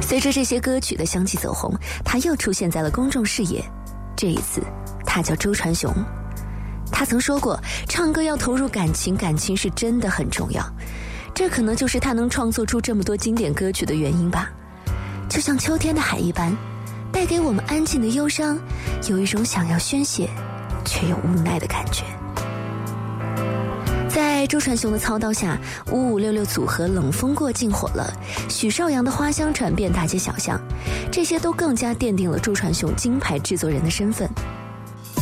随着这些歌曲的相继走红，他又出现在了公众视野。这一次他叫周传雄。他曾说过，唱歌要投入感情，感情是真的很重要。这可能就是他能创作出这么多经典歌曲的原因吧。就像秋天的海一般，带给我们安静的忧伤，有一种想要宣泄却又无奈的感觉。在周传雄的操刀下，5566组合冷风过境火了，许绍洋的花香传遍大街小巷，这些都更加奠定了周传雄金牌制作人的身份。